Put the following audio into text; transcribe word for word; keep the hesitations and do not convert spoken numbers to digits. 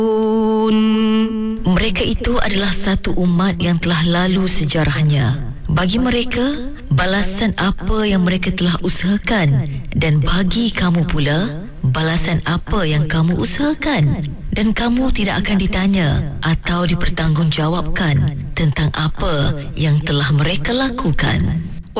Mereka itu adalah satu umat yang telah lalu sejarahnya. Bagi mereka, balasan apa yang mereka telah usahakan, dan bagi kamu pula, balasan apa yang kamu usahakan. Dan kamu tidak akan ditanya atau dipertanggungjawabkan tentang apa yang telah mereka lakukan.